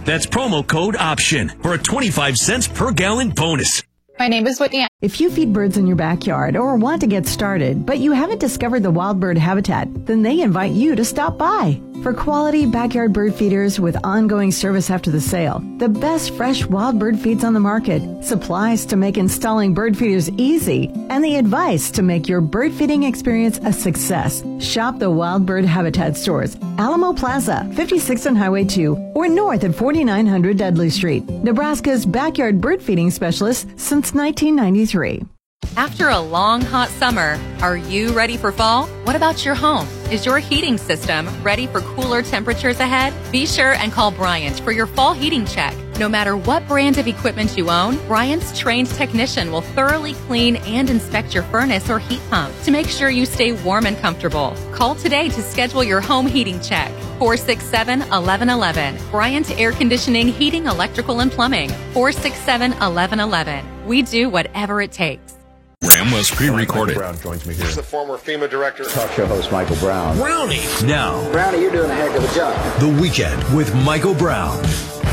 That's promo code OPTION for a 25 cents per gallon bonus. My name is Whitney. If you feed birds in your backyard or want to get started, but you haven't discovered the wild bird habitat, then they invite you to stop by. For quality backyard bird feeders with ongoing service after the sale, the best fresh wild bird feeds on the market, supplies to make installing bird feeders easy, and the advice to make your bird feeding experience a success. Shop the Wild Bird Habitat stores, Alamo Plaza, 56th and Highway 2, or north at 4900 Dudley Street. Nebraska's backyard bird feeding specialist since 1993. After a long, hot summer, are you ready for fall? What about your home? Is your heating system ready for cooler temperatures ahead? Be sure and call Bryant for your fall heating check. No matter what brand of equipment you own, Bryant's trained technician will thoroughly clean and inspect your furnace or heat pump to make sure you stay warm and comfortable. Call today to schedule your home heating check. 467-1111. Bryant Air Conditioning, Heating, Electrical, and Plumbing. 467-1111. We do whatever it takes. Ram was pre-recorded. Brown joins me here. He's the former FEMA director. Talk show host Michael Brown. Brownie. Now, Brownie, you're doing a heck of a job. The Weekend with Michael Brown.